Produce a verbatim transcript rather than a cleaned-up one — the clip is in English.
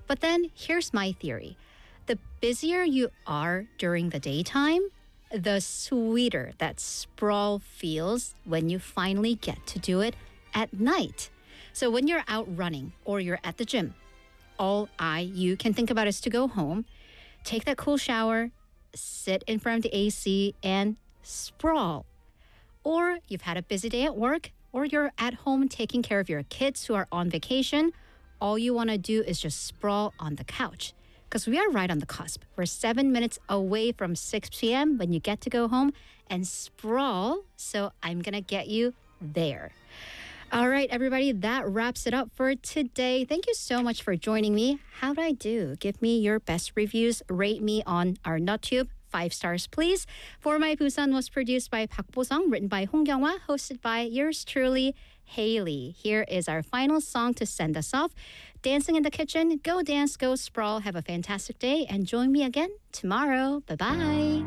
But then here's my theory. The busier you are during the daytime, the sweeter that sprawl feels when you finally get to do it at night. So when you're out running or you're at the gym, all I, you can think about is to go home, take that cool shower, sit in front of the A C, and sprawl. Or you've had a busy day at work, or you're at home taking care of your kids who are on vacation. All you want to do is just sprawl on the couch. Because we are right on the cusp. We're seven minutes away from six p.m. when you get to go home and sprawl. So I'm going to get you there. All right, everybody, that wraps it up for today. Thank you so much for joining me. How'd I do? Give me your best reviews. Rate me on our NutTube. Five stars, please. For My Busan was produced by Park Bo-sung, written by Hong Kyung-hwa, hosted by yours truly, Haley. Here is our final song to send us off. Dancing in the Kitchen. Go dance, go sprawl. Have a fantastic day, and join me again tomorrow. Bye-bye.